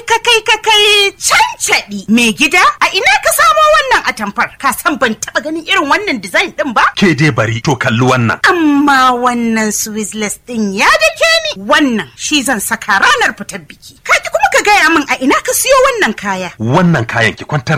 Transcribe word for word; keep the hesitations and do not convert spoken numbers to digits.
ka kai ka kai cancaɗi. Mai gida, a ina ka samo wannan atamfar? Ka san ban taɓa ganin irin wannan design ɗin ba? Ke dai bari to kalli wannan. Amma wannan Swizzless ɗin ya dake ni. Wannan shi zan saka ranar fitar biki. Ka ki kuma ka gaya min a ina ka siyo wannan kaya. Wannan kayan ki kwantar